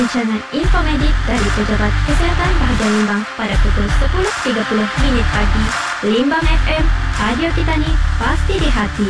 Rancangan Infomedik dari Pejabat Kesihatan Bahagian Limbang pada pukul 10.30 pagi. Limbang FM, radio kita ni pasti di hati.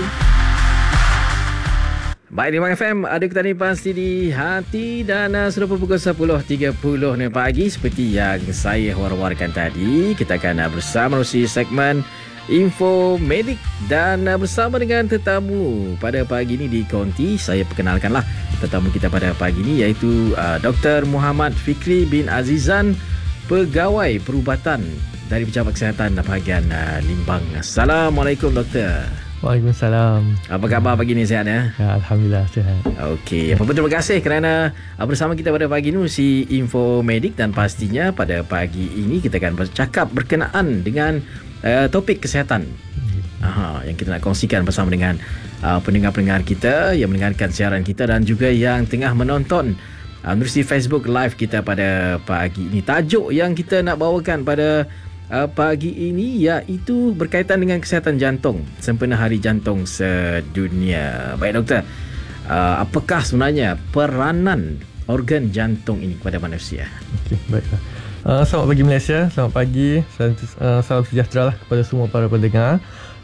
Baik, Limbang FM, ada kita ni pasti di hati. Dan sudah pukul 10.30 pagi. Seperti yang saya war-warkan tadi, kita akan bersama melalui segmen Infomedik dan bersama dengan tetamu pada pagi ini di Konti. Saya perkenalkanlah tetamu kita pada pagi ini, iaitu Dr. Muhammad Fikri bin Azizan, Pegawai Perubatan dari Pejabat Kesihatan Bahagian Limbang. Assalamualaikum, Doktor. Waalaikumsalam. Apa khabar pagi ni, sihat ya? Ya, Alhamdulillah sihat. Okey, apa pun terima kasih kerana bersama kita pada pagi ini si Infomedik. Dan pastinya pada pagi ini kita akan bercakap berkenaan dengan topik kesihatan yang kita nak kongsikan bersama dengan pendengar-pendengar kita yang mendengarkan siaran kita dan juga yang tengah menonton melalui Facebook Live kita pada pagi ini. Tajuk yang kita nak bawakan pada pagi ini iaitu berkaitan dengan kesihatan jantung sempena Hari Jantung Sedunia. Baik, Doktor, apakah sebenarnya peranan organ jantung ini kepada manusia? Okey, baiklah. Selamat pagi Malaysia, selamat pagi, salam sejahtera lah kepada semua para pendengar.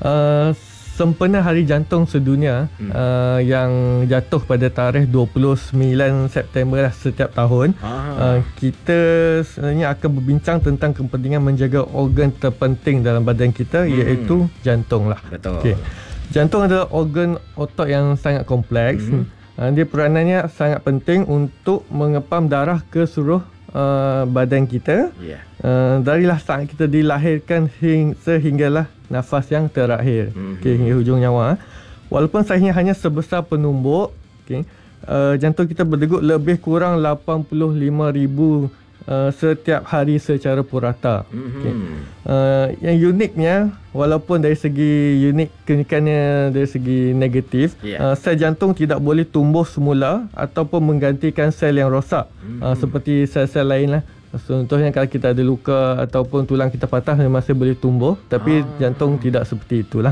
Sempena Hari Jantung Sedunia yang jatuh pada tarikh 29 September lah setiap tahun, kita sebenarnya akan berbincang tentang kepentingan menjaga organ terpenting dalam badan kita, iaitu jantung lah. Betul. Okay. Jantung adalah organ otot yang sangat kompleks. Dia peranannya sangat penting untuk mengepam darah ke seluruh badan kita, darilah saat kita dilahirkan sehinggalah nafas yang terakhir, hingga hujung nyawa. Walaupun saiznya hanya sebesar penumbuk, jantung kita berdegup lebih kurang 85,000 setiap hari secara purata. Yang uniknya, walaupun dari segi unik keunikannya dari segi negatif, sel jantung tidak boleh tumbuh semula ataupun menggantikan sel yang rosak seperti sel-sel lain lah. Contohnya kalau kita ada luka ataupun tulang kita patah, masih boleh tumbuh, tapi jantung tidak seperti itulah.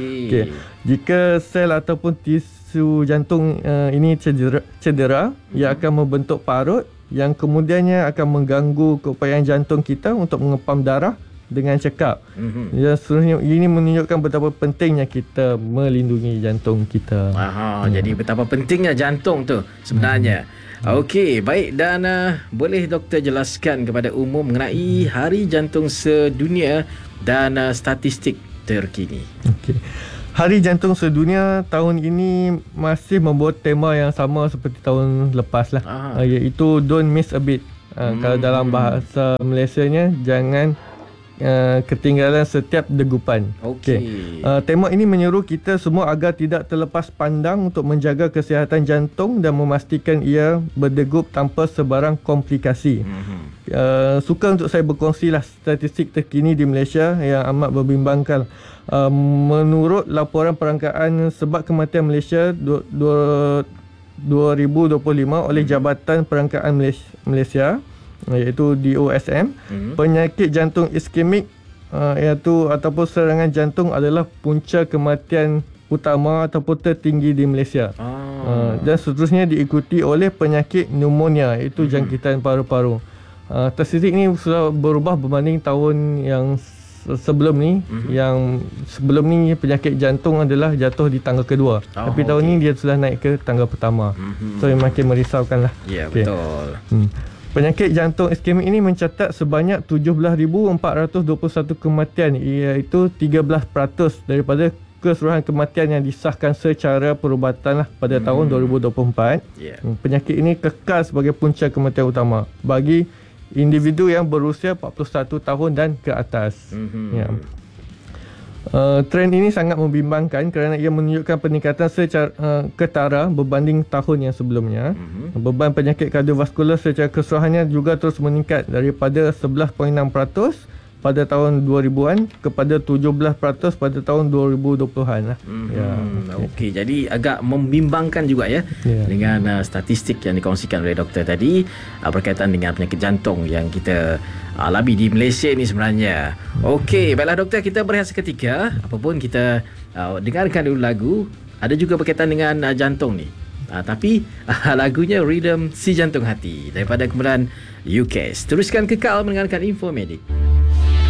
Jika sel ataupun tisu jantung ini cedera, ia akan membentuk parut yang kemudiannya akan mengganggu keupayaan jantung kita untuk mengepam darah dengan cekap. Ya, seterusnya ini menunjukkan betapa pentingnya kita melindungi jantung kita. Jadi betapa pentingnya jantung tu sebenarnya. Okey, baik, dan boleh doktor jelaskan kepada umum mengenai Hari Jantung Sedunia dan statistik terkini. Okey. Hari Jantung Sedunia tahun ini masih membawa tema yang sama seperti tahun lepas lah, iaitu Don't Miss a Beat. Kalau dalam bahasa Malaysianya, jangan ketinggalan setiap degupan. Tema ini menyeru kita semua agar tidak terlepas pandang untuk menjaga kesihatan jantung dan memastikan ia berdegup tanpa sebarang komplikasi. Suka untuk saya berkongsilah statistik terkini di Malaysia yang amat membimbangkan. Menurut laporan perangkaan sebab kematian Malaysia 2025 oleh Jabatan Perangkaan Malaysia, iaitu DOSM, penyakit jantung iskemik iaitu ataupun serangan jantung adalah punca kematian utama ataupun tertinggi di Malaysia. Dan seterusnya diikuti oleh penyakit pneumonia, iaitu jangkitan paru-paru. Statistik ini sudah berubah berbanding tahun yang sebelum ni. Yang sebelum ni penyakit jantung adalah jatuh di tangga kedua, tapi tahun ni dia sudah naik ke tangga pertama. So yang makin merisaukan lah. Betul. Penyakit jantung iskemik ini mencatat sebanyak 17,421 kematian, iaitu 13% daripada keseluruhan kematian yang disahkan secara perubatan lah pada tahun 2024. Penyakit ini kekal sebagai punca kematian utama bagi individu yang berusia 41 tahun dan ke atas. Trend ini sangat membimbangkan kerana ia menunjukkan peningkatan secara ketara berbanding tahun yang sebelumnya. Beban penyakit kardiovaskular secara keseluruhannya juga terus meningkat daripada 11.6% pada tahun 2000-an kepada 17% pada tahun 2020-an lah. Okey, jadi agak membimbangkan juga dengan statistik yang dikongsikan oleh doktor tadi berkaitan dengan penyakit jantung yang kita alami di Malaysia ni sebenarnya. Okey, baiklah doktor, kita berehat seketika. Apapun kita dengarkan dulu lagu, ada juga berkaitan dengan jantung ni. Tapi lagunya Rhythm Si Jantung Hati daripada kumpulan UCAS. Teruskan kekal mendengarkan Info Medik.